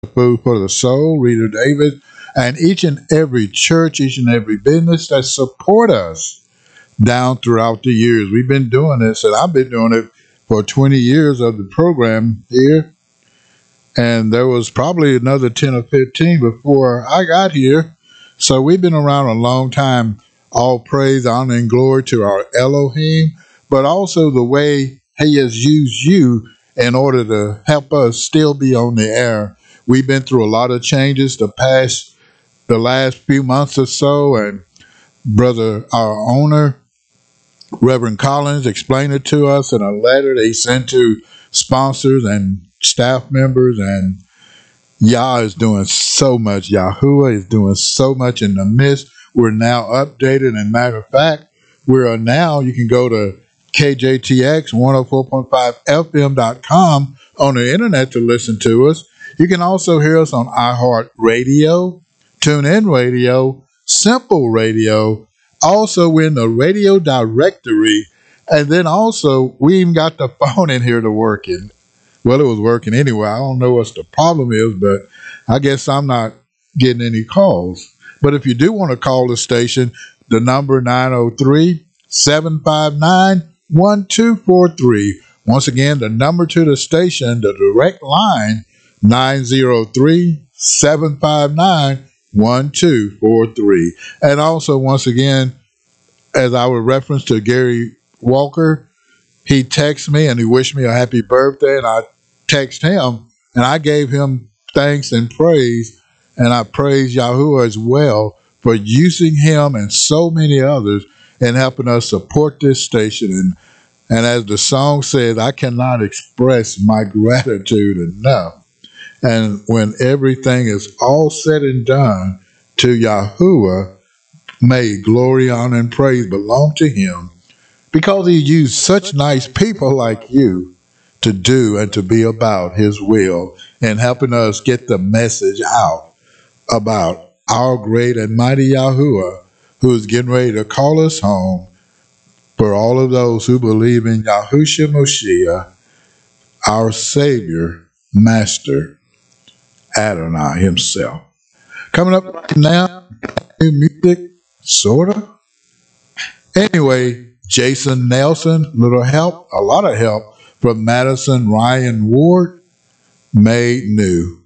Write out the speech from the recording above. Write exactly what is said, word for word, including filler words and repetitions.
Food for the Soul, Reader David, and each and every church, each and every business that support us down throughout the years. We've been doing this, and I've been doing it for twenty years of the program here, and there was probably another ten or fifteen before I got here. So we've been around a long time. All praise, honor, and glory to our Elohim, but also the way He has used you in order to help us still be on the air. We've been through a lot of changes the past, the last few months or so, and brother, our owner, Reverend Collins, explained it to us in a letter that he sent to sponsors and staff members, and Yah is doing so much. Yahuwah is doing so much in the midst. We're now updated, and matter of fact, we are now, you can go to K J T X one oh four point five F M dot com on the internet to listen to us. You can also hear us on iHeartRadio, TuneIn Radio, Simple Radio. Also, we're in the radio directory. And then also, we even got the phone in here to working. Well, it was working anyway. I don't know what the problem is, but I guess I'm not getting any calls. But if you do want to call the station, the number nine oh three, seven five nine, one two four three. Once again, the number to the station, the direct line, nine oh three, seven five nine, one two four three. And also, once again, as I would reference to Gary Walker, he texted me and he wished me a happy birthday, and I texted him and I gave him thanks and praise, and I praise Yahuwah as well for using him and so many others in helping us support this station. And and as the song says, I cannot express my gratitude enough. And when everything is all said and done, to Yahuwah may glory, honor, and praise belong to him, because he used such nice people like you to do and to be about his will and helping us get the message out about our great and mighty Yahuwah, who is getting ready to call us home, for all of those who believe in Yahushua Moshiach, our Savior, Master, Adonai himself. Coming up now, new music, sort of. Anyway, Jason Nelson, little help, a lot of help from Madison Ryan Ward, Made New.